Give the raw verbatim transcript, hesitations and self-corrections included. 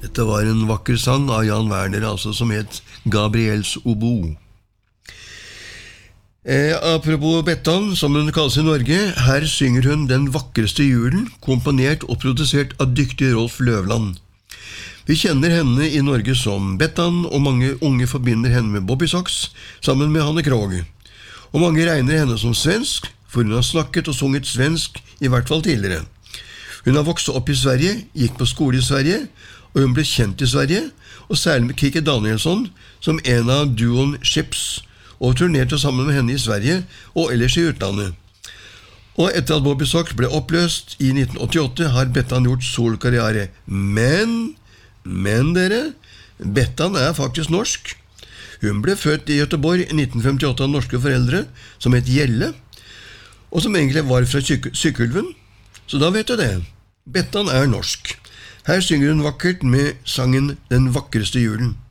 Dette var en vakker sang av Jan Werner, altså, som het Gabriels obo. Eh, apropos Bettan, som hun kalles i Norge, her synger hun Den vakreste julen, komponert og produsert av dyktige Rolf Løvland. Vi kjenner henne i Norge som Bettan, og mange unge forbinder henne med Bobby Sox, sammen med Hanne Krogh. Og mange regner henne som svensk, for hun har snakket og sunget svensk, i hvert fall tidligere. Hun har vokst opp i Sverige, gikk på skole i Sverige, og hun ble kjent i Sverige, og særlig med Kikki Danielsson, som en av duoen Chips, og turnerte sammen med henne i Sverige og ellers i utlandet. Og etter at Bobby Sox ble oppløst i nitten åttiåtte, har Bettan gjort solkarriere. Men, men dere, Bettan er faktisk norsk. Hun ble født i Göteborg i nitten femtiåtte av norske foreldre, som het Gjelle, og som egentlig var fra Sykkylven. Så da vet du det. Bettan er norsk. Her synger hun vakkert med sangen Den vakreste julen.